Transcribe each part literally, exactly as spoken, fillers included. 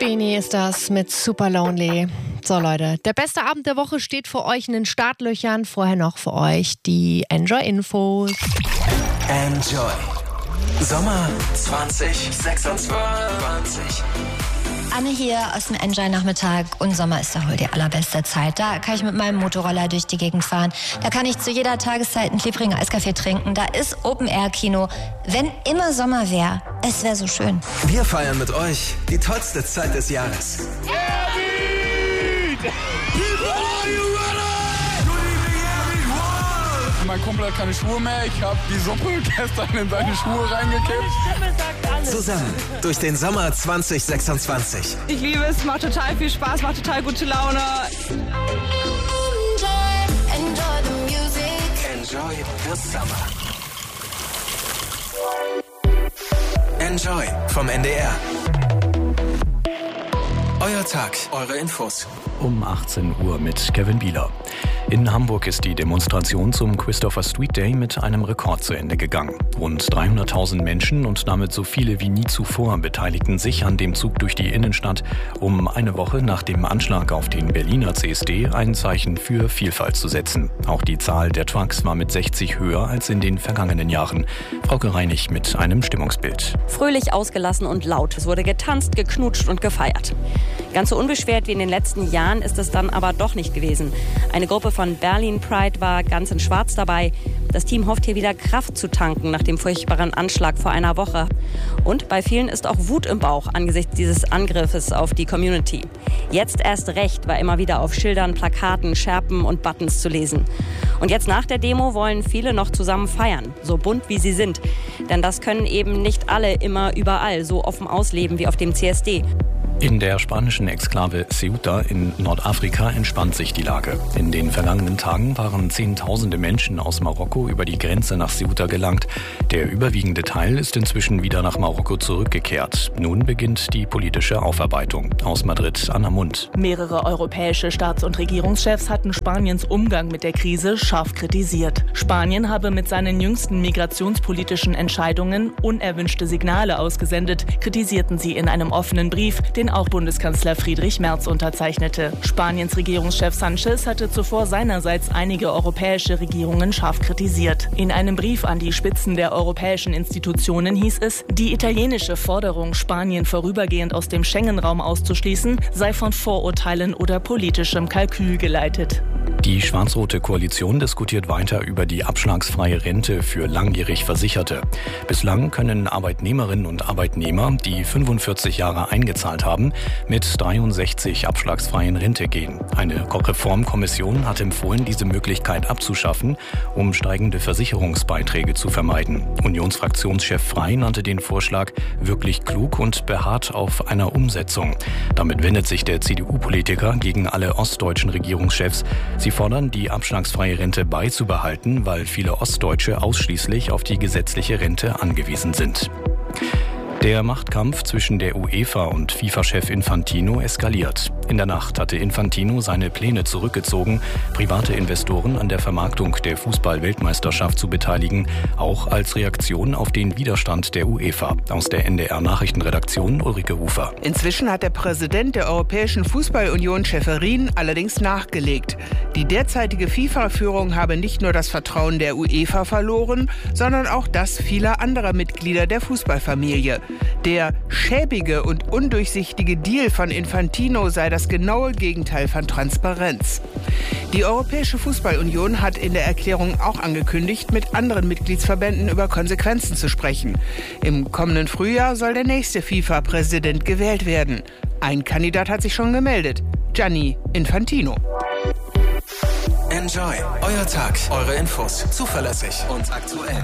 Trini ist das mit Super Lonely. So Leute, der beste Abend der Woche steht für euch in den Startlöchern. Vorher noch für euch die Enjoy-Infos. Enjoy. Sommer zwanzig sechsundzwanzig. Anne hier aus dem Enjoy-Nachmittag. Und Sommer ist ja wohl die allerbeste Zeit. Da kann ich mit meinem Motorroller durch die Gegend fahren. Da kann ich zu jeder Tageszeit einen klebrigen Eiskaffee trinken. Da ist Open-Air-Kino. Wenn immer Sommer wäre, es wäre so schön. Wir feiern mit euch die tollste Zeit des Jahres. Mein Kumpel hat keine Schuhe mehr. Ich habe die Suppe gestern in seine Schuhe reingekippt. Zusammen durch den Sommer zwanzig sechsundzwanzig. Ich liebe es, macht total viel Spaß, macht total gute Laune. Enjoy, enjoy the music. Enjoy the summer. Enjoy vom N D R. Euer Tag, eure Infos. Um achtzehn Uhr mit Kevin Bieler. In Hamburg ist die Demonstration zum Christopher Street Day mit einem Rekord zu Ende gegangen. Rund dreihunderttausend Menschen und damit so viele wie nie zuvor beteiligten sich an dem Zug durch die Innenstadt, um eine Woche nach dem Anschlag auf den Berliner C S D ein Zeichen für Vielfalt zu setzen. Auch die Zahl der Trucks war mit sechzig höher als in den vergangenen Jahren. Frauke Reinig mit einem Stimmungsbild. Fröhlich, ausgelassen und laut. Es wurde getanzt, geknutscht und gefeiert. Ganz so unbeschwert wie in den letzten Jahren ist es dann aber doch nicht gewesen. Eine Gruppe von Berlin Pride war ganz in Schwarz dabei. Das Team hofft hier wieder Kraft zu tanken nach dem furchtbaren Anschlag vor einer Woche. Und bei vielen ist auch Wut im Bauch angesichts dieses Angriffes auf die Community. Jetzt erst recht war immer wieder auf Schildern, Plakaten, Schärpen und Buttons zu lesen. Und jetzt nach der Demo wollen viele noch zusammen feiern, so bunt wie sie sind. Denn das können eben nicht alle immer überall so offen ausleben wie auf dem C S D. In der spanischen Exklave Ceuta in Nordafrika entspannt sich die Lage. In den vergangenen Tagen waren Zehntausende Menschen aus Marokko über die Grenze nach Ceuta gelangt. Der überwiegende Teil ist inzwischen wieder nach Marokko zurückgekehrt. Nun beginnt die politische Aufarbeitung. Aus Madrid, Anna Mund. Mehrere europäische Staats- und Regierungschefs hatten Spaniens Umgang mit der Krise scharf kritisiert. Spanien habe mit seinen jüngsten migrationspolitischen Entscheidungen unerwünschte Signale ausgesendet, kritisierten sie in einem offenen Brief, den auch Bundeskanzler Friedrich Merz unterzeichnete. Spaniens Regierungschef Sánchez hatte zuvor seinerseits einige europäische Regierungen scharf kritisiert. In einem Brief an die Spitzen der europäischen Institutionen hieß es, die italienische Forderung, Spanien vorübergehend aus dem Schengen-Raum auszuschließen, sei von Vorurteilen oder politischem Kalkül geleitet. Die schwarz-rote Koalition diskutiert weiter über die abschlagsfreie Rente für langjährig Versicherte. Bislang können Arbeitnehmerinnen und Arbeitnehmer, die fünfundvierzig Jahre eingezahlt haben, mit dreiundsechzig abschlagsfreien Rente gehen. Eine Reformkommission hat empfohlen, diese Möglichkeit abzuschaffen, um steigende Versicherungsbeiträge zu vermeiden. Unionsfraktionschef Frey nannte den Vorschlag wirklich klug und beharrt auf einer Umsetzung. Damit wendet sich der C D U-Politiker gegen alle ostdeutschen Regierungschefs. Sie fordern, die abschlagsfreie Rente beizubehalten, weil viele Ostdeutsche ausschließlich auf die gesetzliche Rente angewiesen sind. Der Machtkampf zwischen der UEFA und FIFA-Chef Infantino eskaliert. In der Nacht hatte Infantino seine Pläne zurückgezogen, private Investoren an der Vermarktung der Fußball-Weltmeisterschaft zu beteiligen, auch als Reaktion auf den Widerstand der UEFA. Aus der N D R-Nachrichtenredaktion Ulrike Hufer. Inzwischen hat der Präsident der Europäischen Fußball-Union, Schäferin, allerdings nachgelegt. Die derzeitige FIFA-Führung habe nicht nur das Vertrauen der UEFA verloren, sondern auch das vieler anderer Mitglieder der Fußballfamilie. Der schäbige und undurchsichtige Deal von Infantino sei das genaue Gegenteil von Transparenz. Die Europäische Fußballunion hat in der Erklärung auch angekündigt, mit anderen Mitgliedsverbänden über Konsequenzen zu sprechen. Im kommenden Frühjahr soll der nächste FIFA-Präsident gewählt werden. Ein Kandidat hat sich schon gemeldet: Gianni Infantino. Enjoy, euer Tag, eure Infos, zuverlässig und aktuell.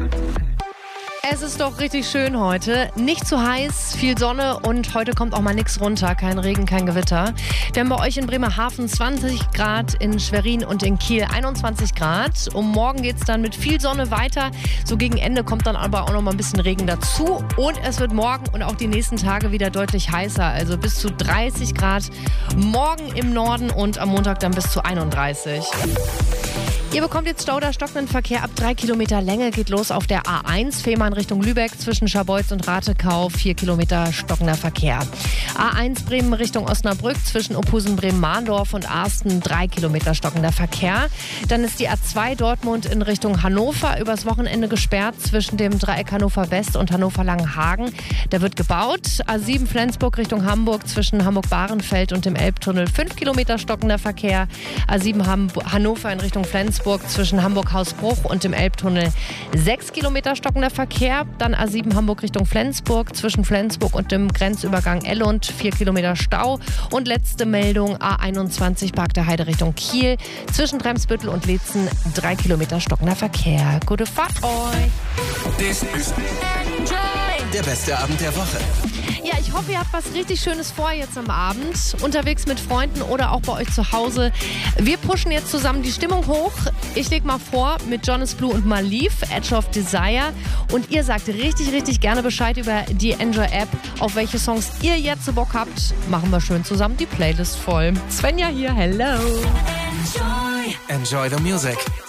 Es ist doch richtig schön heute. Nicht zu heiß, viel Sonne und heute kommt auch mal nichts runter. Kein Regen, kein Gewitter. Wir haben bei euch in Bremerhaven zwanzig Grad, in Schwerin und in Kiel einundzwanzig Grad. Um morgen geht es dann mit viel Sonne weiter. So gegen Ende kommt dann aber auch noch mal ein bisschen Regen dazu. Und es wird morgen und auch die nächsten Tage wieder deutlich heißer. Also bis zu dreißig Grad morgen im Norden und am Montag dann bis zu einunddreißig. Ihr bekommt jetzt Stau oder stockenden Verkehr ab drei Kilometer Länge. Geht los auf der A eins, Fehmarn Richtung Lübeck zwischen Scharbeutz und Ratekau. vier Kilometer stockender Verkehr. A eins Bremen Richtung Osnabrück zwischen Opusen, Bremen-Mahndorf und Arsten. drei Kilometer stockender Verkehr. Dann ist die A zwei Dortmund in Richtung Hannover übers Wochenende gesperrt zwischen dem Dreieck Hannover West und Hannover Langenhagen. Da wird gebaut. A sieben Flensburg Richtung Hamburg zwischen Hamburg-Bahrenfeld und dem Elbtunnel. fünf Kilometer stockender Verkehr. A sieben Hannover in Richtung Flensburg zwischen Hamburg-Hausbruch und dem Elbtunnel. sechs Kilometer stockender Verkehr. Dann A sieben Hamburg Richtung Flensburg zwischen Flensburg und dem Grenzübergang Ellund. vier Kilometer Stau. Und letzte Meldung, A einundzwanzig Park der Heide Richtung Kiel zwischen Bremsbüttel und Leetzen. drei Kilometer stockender Verkehr. Gute Fahrt euch! Das ist der beste Abend der Woche. Ja, ich hoffe, ihr habt was richtig Schönes vor jetzt am Abend. Unterwegs mit Freunden oder auch bei euch zu Hause. Wir pushen jetzt zusammen die Stimmung hoch. Ich leg mal vor mit Jonas Blue und Malif, Edge of Desire. Und ihr sagt richtig, richtig gerne Bescheid über die Enjoy-App, auf welche Songs ihr jetzt so Bock habt. Machen wir schön zusammen die Playlist voll. Svenja hier, hello. Enjoy. Enjoy the music.